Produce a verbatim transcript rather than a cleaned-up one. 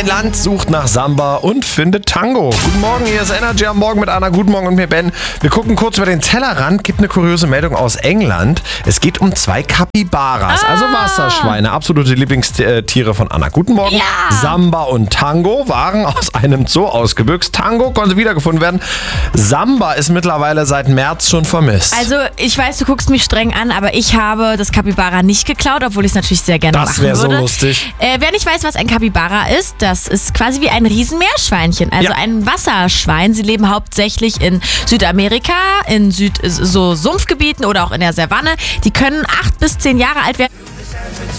Ein Land sucht nach Samba und findet Tango. Guten Morgen, hier ist Energy am Morgen mit Anna. Guten Morgen und mir Ben. Wir gucken kurz über den Tellerrand. Gibt eine kuriose Meldung aus England. Es geht um zwei Capybaras, ah. also Wasserschweine. Absolute Lieblingstiere von Anna. Guten Morgen. Ja. Samba und Tango waren aus einem Zoo ausgebüxt. Tango konnte wiedergefunden werden. Samba ist mittlerweile seit März schon vermisst. Also ich weiß, du guckst mich streng an, aber ich habe das Capybara nicht geklaut, obwohl ich es natürlich sehr gerne das machen würde. Das wäre so lustig. Äh, wer nicht weiß, was ein Capybara ist, das ist quasi wie ein Riesenmeerschweinchen, also ja. ein Wasserschwein. Sie leben hauptsächlich in Südamerika, in Süd so Sumpfgebieten oder auch in der Savanne. Die können acht bis zehn Jahre alt werden.